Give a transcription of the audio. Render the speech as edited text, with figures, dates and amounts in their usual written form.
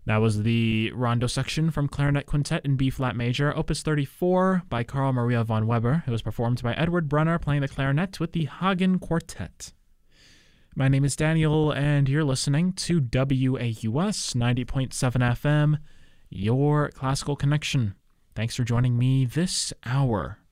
That was the Rondo section from Clarinet Quintet in B-flat major, Opus 34 by Carl Maria von Weber. It was performed by Edward Brenner playing the clarinet with the Hagen Quartet. My name is Daniel, and you're listening to WAUS 90.7 FM, your classical connection. Thanks for joining me this hour.